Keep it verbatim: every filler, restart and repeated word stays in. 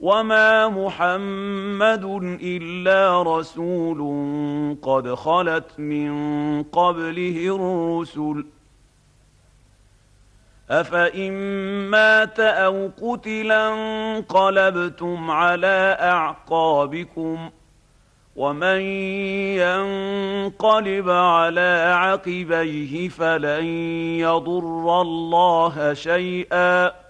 وما محمد إلا رسول قد خلت من قبله الرسل أفإن مات أو قتلا انقلبتم على أعقابكم ومن ينقلب على عقبيه فلن يضر الله شيئا